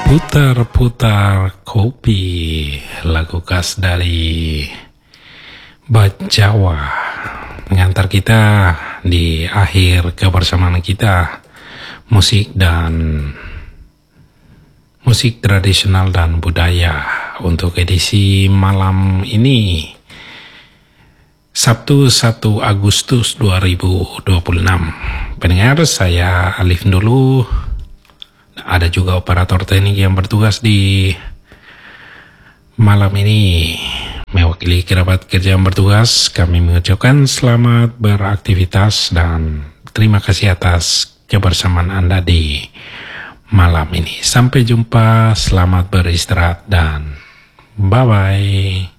Putar-putar kopi, lagu khas dari Bajawa, mengantar kita di akhir kebersamaan kita, musik tradisional dan budaya untuk edisi malam ini, Sabtu 1 Agustus 2026. Pendengar, saya Alif dulu. Ada juga operator teknik yang bertugas di malam ini. Mewakili kerabat kerja yang bertugas, kami mengucapkan selamat beraktivitas dan terima kasih atas kebersamaan Anda di malam ini. Sampai jumpa, selamat beristirahat dan bye-bye.